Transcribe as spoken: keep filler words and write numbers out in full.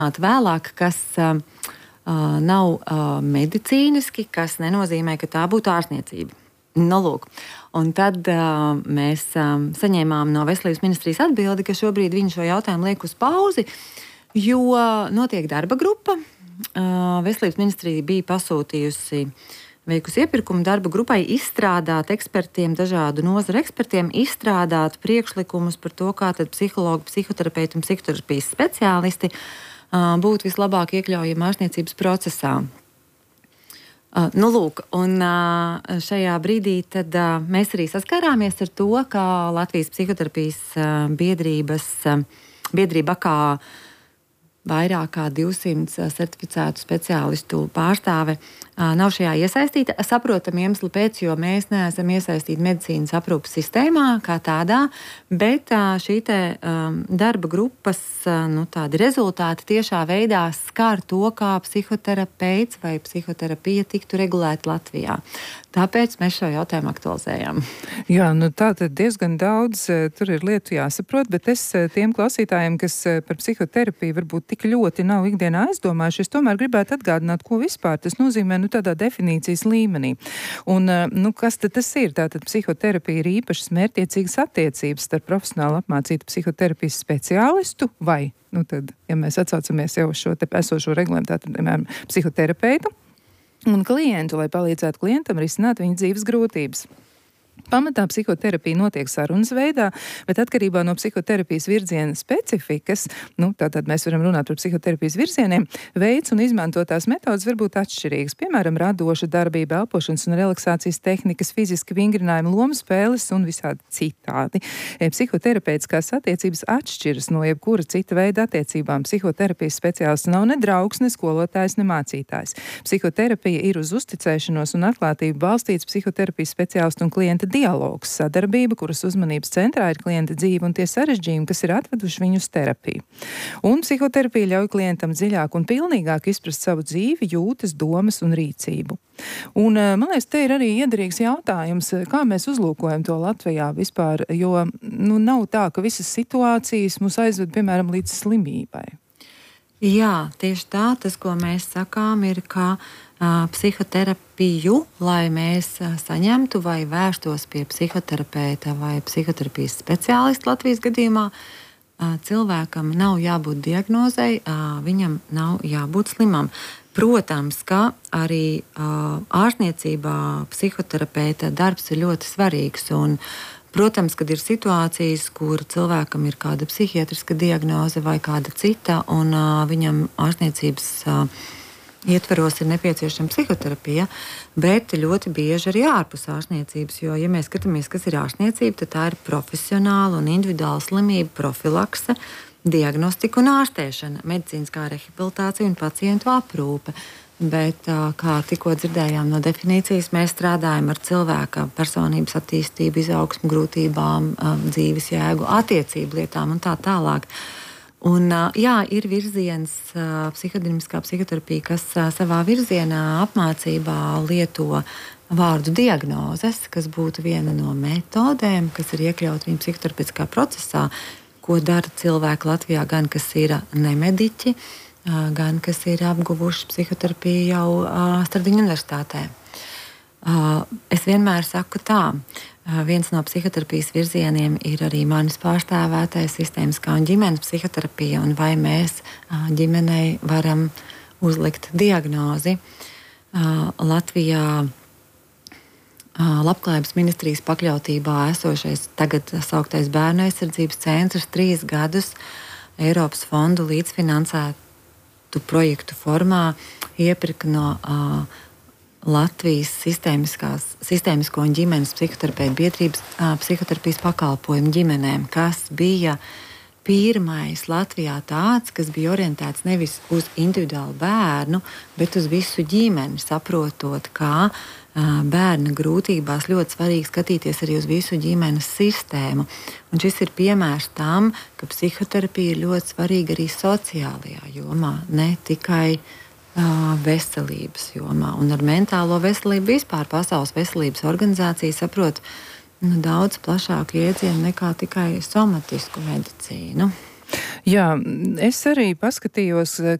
vēlāk, kas uh, uh, nav uh, medicīniski, kas nenozīmē, ka tā būtu ārstniecība. Nu, lūk. Un tad uh, mēs um, saņēmām no Veselības ministrijas atbildi, ka šobrīd viņi šo jautājumu liek uz pauzi, jo notiek darba grupa. Uh, Veselības ministrija bija pasūtījusi veikusi iepirkumu darba grupai izstrādāt ekspertiem, dažādu nozaru ekspertiem, izstrādāt priekšlikumus par to, kā tad psihologi, psihoterapeiti un psihoterapijas speciālisti uh, būtu vislabāk iekļaujami ārstniecības procesā. Uh, nu, lūk, un uh, šajā brīdī tad, uh, mēs arī saskārāmies ar to, ka Latvijas psihoterapijas uh, biedrības, uh, biedrība kā vairāk kā divsimt certificētu speciālistu pārstāve nav šajā iesaistīta. Saprotam iemeslu pēc, jo mēs neesam iesaistīti medicīnas aprūpas sistēmā kā tādā, bet šī te darba grupas nu, tādi rezultāti tiešā veidā skar to, kā psihoterapeits vai psihoterapija tiktu regulēta Latvijā. Tāpēc mēs šo jautājumu aktualizējam. Jā, nu tā tad diezgan daudz tur ir lietu jāsaprot, bet es tiem klausītājiem, kas par psihoterapiju varbūt tik ļoti nav ikdienā aizdomājuši, es tomēr gribētu atgādināt, ko vispār tas nozīmē nu, tādā definīcijas līmenī. Un, nu, kas tad tas ir? Tātad psihoterapija ir īpašas mērķtiecīgas attiecības starp profesionāli apmācītu psihoterapijas speciālistu vai, nu tad, ja mēs atsaucamies jau uz šo te esošo regulējumu, tātad, piemēram, psihoterapeitu un klientu, lai palīdzētu klientam risināt viņa dzīves grūtības. Pamatā psihoterapija notiek sarunas veidā, bet atkarībā no psihoterapijas virziena specifikas, nu, tātad mēs varam runāt par psihoterapijas virzieniem, veids un izmantotās metodas var būt atšķirīgas. Piemēram, radoša darbība, elpošanas un relaksācijas tehnikas, fiziski vingrinājumi, lomu spēles un visādi citādi. Psihoterapeitiskās attiecības atšķiras no jebkura cita veida attiecībām. Psihoterapijas speciālists nav ne draugs, ne skolotājs, ne mācītājs. Psihoterapija ir uz uzticēšanos un atklātību balstīts psihoterapijas speciālistu un klienta dialogs, sadarbība, kuras uzmanības centrā ir klienta dzīve un tie sarežģījumi, kas ir atveduši viņu uz terapiju. Un psihoterapija ļauj klientam dziļāk un pilnīgāk izprast savu dzīvi, jūtas, domas un rīcību. Un, man liekas, te ir arī iederīgs jautājums, kā mēs uzlūkojam to Latvijā vispār, jo nu, nav tā, ka visas situācijas mūs aizved, piemēram, līdz slimībai. Jā, tieši tā, tas, ko mēs sakām, ir, ka uh, psihoterapiju, lai mēs uh, saņemtu vai vērstos pie psihoterapeita vai psihoterapijas speciālista Latvijas gadījumā, uh, cilvēkam nav jābūt diagnozei, uh, viņam nav jābūt slimam. Protams, ka arī uh, ārstniecībā psihoterapeita darbs ir ļoti svarīgs un protams, kad ir situācijas, kur cilvēkam ir kāda psihiatriska diagnoze vai kāda cita, un uh, viņam ārstniecības uh, ietveros ir nepieciešama psihoterapija, bet ļoti bieži arī ārpus ārstniecības, jo, ja mēs skatāmies, kas ir ārstniecība, tad tā ir profesionāla un individuāla slimība profilakse, diagnostika un ārstēšana, medicīniskā rehabilitācija un pacientu aprūpe. Bet, kā tikko dzirdējām no definīcijas, mēs strādājam ar cilvēka personības attīstību, izaugsmu, grūtībām, dzīves jēgu, attiecību lietām un tā tālāk. Un, jā, ir virziens psihodinamiskā psihoterapija, kas savā virzienā apmācībā lieto vārdu diagnozes, kas būtu viena no metodēm, kas ir iekļauta viņa psihoterapeitiskā procesā, ko dara cilvēki Latvijā, gan kas ir nemediķi, gan kas ir apguvuši psihoterapiju jau uh, Stradiņu universitātē. Uh, es vienmēr saku tā, uh, viens no psihoterapijas virzieniem ir arī manis pārstāvētais sistēmiskā un ģimenes psihoterapija, un vai mēs uh, ģimenei varam uzlikt diagnozi. Uh, Latvijā uh, Labklājības ministrijas pakļautībā esošais tagad sauktais Bērnu aizsardzības centrs trīs gadus Eiropas fondu līdzfinansēt projektu formā iepirka no uh, Latvijas sistēmisko un ģimenes psihoterapeitu biedrības uh, psihoterapijas pakalpojumu ģimenēm, kas bija pirmais Latvijā tāds, kas bija orientēts nevis uz individuālu bērnu, bet uz visu ģimeni, saprotot, kā uh, bērna grūtībās ļoti svarīgi skatīties arī uz visu ģimenes sistēmu. Un šis ir piemērs tam, ka psihoterapija ir ļoti svarīga arī sociālajā jomā, ne tikai uh, veselības jomā. Un ar mentālo veselību vispār Pasaules veselības organizācija saprot nu, daudz plašāku jēdzienu nekā tikai somatisku medicīnu. Jā, es arī paskatījos,